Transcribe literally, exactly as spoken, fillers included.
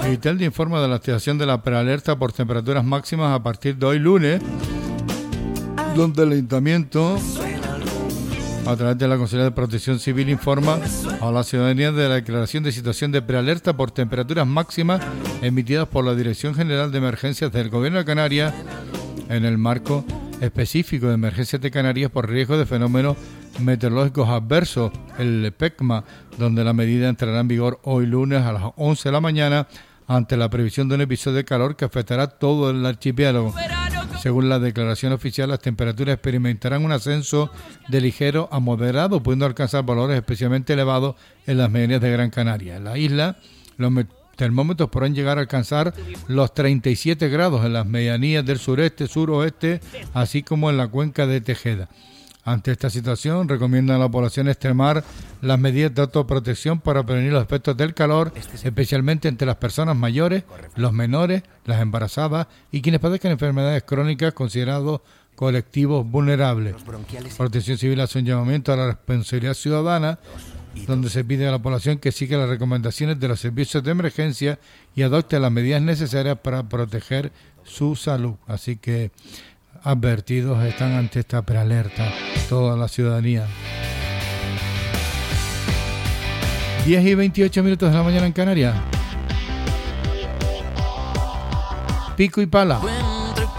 Viteldi informa de la activación de la prealerta por temperaturas máximas a partir de hoy lunes, donde el Ayuntamiento, a través de la Consejería de Protección Civil, informa a la ciudadanía de la declaración de situación de prealerta por temperaturas máximas emitidas por la Dirección General de Emergencias del Gobierno de Canarias en el marco específico de emergencias de Canarias por riesgo de fenómenos meteorológicos adversos, el PECMA, donde la medida entrará en vigor hoy lunes a las once de la mañana ante la previsión de un episodio de calor que afectará todo el archipiélago. Según la declaración oficial, las temperaturas experimentarán un ascenso de ligero a moderado, pudiendo alcanzar valores especialmente elevados en las medianías de Gran Canaria. En la isla, los termómetros podrán llegar a alcanzar los treinta y siete grados en las medianías del sureste, suroeste, así como en la cuenca de Tejeda. Ante esta situación, recomiendan a la población extremar las medidas de autoprotección para prevenir los efectos del calor, especialmente entre las personas mayores, los menores, las embarazadas y quienes padezcan enfermedades crónicas considerados colectivos vulnerables. Protección Civil hace un llamamiento a la responsabilidad ciudadana, donde se pide a la población que siga las recomendaciones de los servicios de emergencia y adopte las medidas necesarias para proteger su salud. Así que advertidos están ante esta prealerta toda la ciudadanía. diez y veintiocho minutos de la mañana en Canarias. Pico y pala.